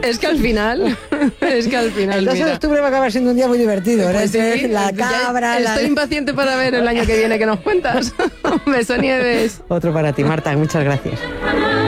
es que al final, El 2 de mira. octubre va a acabar siendo un día muy divertido. Pues sí, La ya cabra... estoy impaciente para ver el año que viene que nos cuentas. Un beso, Nieves. Otro para ti, Marta, muchas gracias.